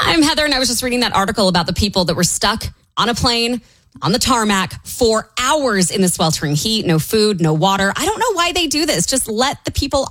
I'm Heather, and I was just reading that article about the people that were stuck on a plane, on the tarmac for hours in the sweltering heat, no food, no water. I don't know why they do this. Just let the people